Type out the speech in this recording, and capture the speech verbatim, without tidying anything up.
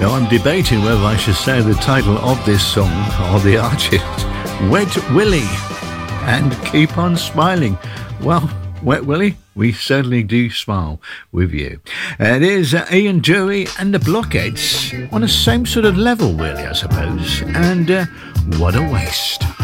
Now I'm debating whether I should say the title of this song or the artist, Wet Willie, and Keep on Smiling. Well, Wet Willie, we certainly do smile with you. It is uh, Ian Dury and the Blockheads on the same sort of level, really, I suppose. And uh, what a waste.